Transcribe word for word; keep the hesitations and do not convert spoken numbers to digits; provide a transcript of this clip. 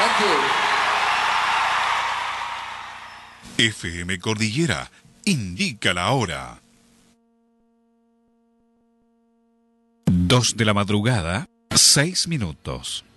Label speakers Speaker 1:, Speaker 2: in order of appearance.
Speaker 1: Thank you.
Speaker 2: F M Cordillera indica la hora. Dos de la madrugada, seis minutos.